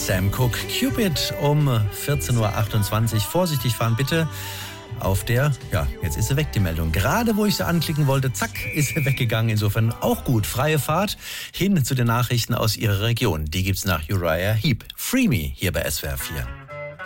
Sam Cooke, Cupid um 14.28 Uhr. Vorsichtig fahren bitte. Auf der, jetzt ist sie weg, die Meldung. Gerade wo ich sie anklicken wollte, zack, ist sie weggegangen. Insofern auch gut. Freie Fahrt hin zu den Nachrichten aus Ihrer Region. Die gibt's nach Uriah Heep. Free Me hier bei SWR 4.